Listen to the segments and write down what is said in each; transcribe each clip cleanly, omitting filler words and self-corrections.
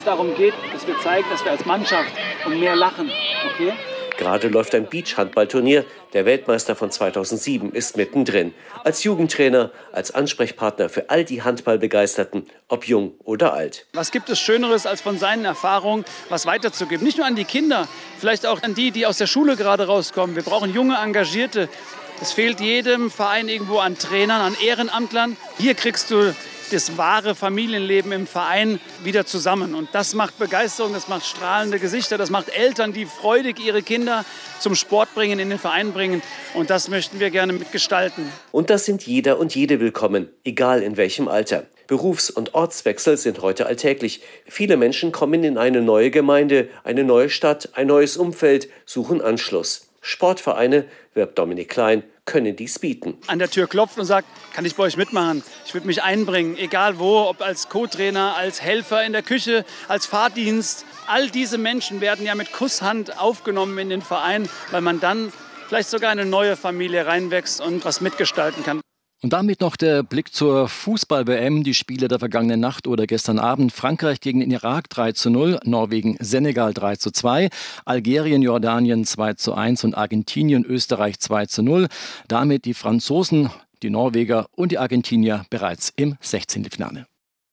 Darum geht, dass wir zeigen, dass wir als Mannschaft und mehr lachen. Okay? Gerade läuft ein Beach-Handballturnier. Der Weltmeister von 2007 ist mittendrin. Als Jugendtrainer, als Ansprechpartner für all die Handballbegeisterten, ob jung oder alt. Was gibt es Schöneres, als von seinen Erfahrungen was weiterzugeben? Nicht nur an die Kinder, vielleicht auch an die aus der Schule gerade rauskommen. Wir brauchen junge Engagierte. Es fehlt jedem Verein irgendwo an Trainern, an Ehrenamtlern. Hier kriegst du das wahre Familienleben im Verein wieder zusammen. Und das macht Begeisterung, das macht strahlende Gesichter, das macht Eltern, die freudig ihre Kinder zum Sport bringen, in den Verein bringen. Und das möchten wir gerne mitgestalten. Und das sind jeder und jede willkommen, egal in welchem Alter. Berufs- und Ortswechsel sind heute alltäglich. Viele Menschen kommen in eine neue Gemeinde, eine neue Stadt, ein neues Umfeld, suchen Anschluss. Sportvereine, wirbt Dominik Klein, können dies bieten. An der Tür klopft und sagt, kann ich bei euch mitmachen? Ich würde mich einbringen, egal wo, ob als Co-Trainer, als Helfer in der Küche, als Fahrdienst. All diese Menschen werden ja mit Kusshand aufgenommen in den Verein, weil man dann vielleicht sogar eine neue Familie reinwächst und was mitgestalten kann. Und damit noch der Blick zur Fußball-WM. Die Spiele der vergangenen Nacht oder gestern Abend. Frankreich gegen den Irak 3:0, Norwegen, Senegal 3:2, Algerien, Jordanien 2:1 und Argentinien, Österreich 2:0. Damit die Franzosen, die Norweger und die Argentinier bereits im 16. Finale.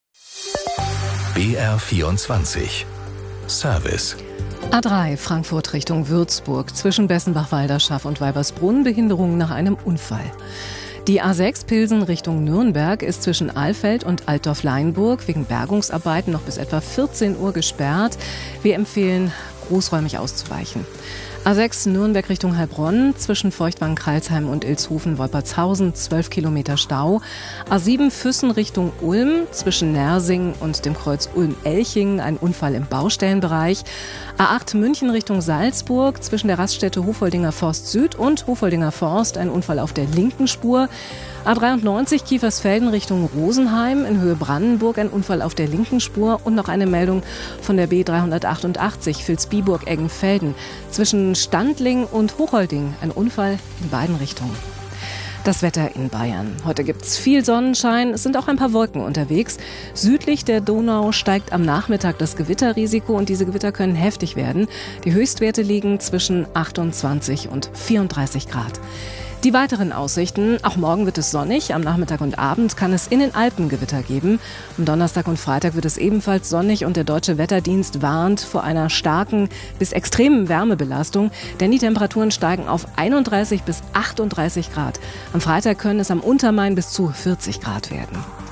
BR24 Service. A3 Frankfurt Richtung Würzburg. Zwischen Bessenbach-Walderschaff und Weibersbrunn Behinderungen nach einem Unfall. Die A6 Pilsen Richtung Nürnberg ist zwischen Alfeld und Altdorf-Leinburg wegen Bergungsarbeiten noch bis etwa 14 Uhr gesperrt. Wir empfehlen, großräumig auszuweichen. A6 Nürnberg Richtung Heilbronn, zwischen Feuchtwangen-Kreilsheim und Ilshofen-Wolpertshausen 12 Kilometer Stau. A7 Füssen Richtung Ulm, zwischen Nersing und dem Kreuz Ulm-Elching ein Unfall im Baustellenbereich. A8 München Richtung Salzburg, zwischen der Raststätte Hofoldinger Forst Süd und Hofoldinger Forst ein Unfall auf der linken Spur. A93 Kiefersfelden Richtung Rosenheim, in Höhe Brandenburg ein Unfall auf der linken Spur und noch eine Meldung von der B388 Vilsbiburg-Eggenfelden. Zwischen Standling und Hocholding ein Unfall in beiden Richtungen. Das Wetter in Bayern. Heute gibt's viel Sonnenschein, es sind auch ein paar Wolken unterwegs. Südlich der Donau steigt am Nachmittag das Gewitterrisiko und diese Gewitter können heftig werden. Die Höchstwerte liegen zwischen 28 und 34 Grad. Die weiteren Aussichten: Auch morgen wird es sonnig, am Nachmittag und Abend kann es in den Alpen Gewitter geben. Am Donnerstag und Freitag wird es ebenfalls sonnig und der Deutsche Wetterdienst warnt vor einer starken bis extremen Wärmebelastung, denn die Temperaturen steigen auf 31 bis 38 Grad. Am Freitag können es am Untermain bis zu 40 Grad werden.